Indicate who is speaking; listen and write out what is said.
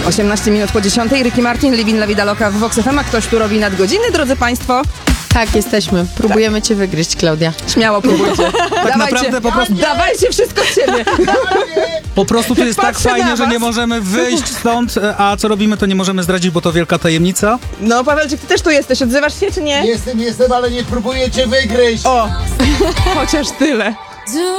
Speaker 1: 18 minut po 10. Ricky Martin, Livin La Vida Loca w Vox FM. A ktoś tu robi nadgodziny, drodzy państwo?
Speaker 2: Tak, jesteśmy. Próbujemy cię wygryźć, Klaudia.
Speaker 1: Śmiało próbujcie.
Speaker 3: Tak naprawdę po prostu...
Speaker 1: Dawajcie wszystko z siebie.
Speaker 3: Po prostu tu jest tak
Speaker 1: Patrzę na
Speaker 3: fajnie, że
Speaker 1: was.
Speaker 3: nie możemy wyjść stąd, a co robimy, to nie możemy zdradzić, bo to wielka tajemnica.
Speaker 1: No, Pawełczyk, ty też tu jesteś. Odzywasz się, czy nie?
Speaker 4: Jestem, ale nie próbuję cię wygryźć.
Speaker 1: O, chociaż tyle.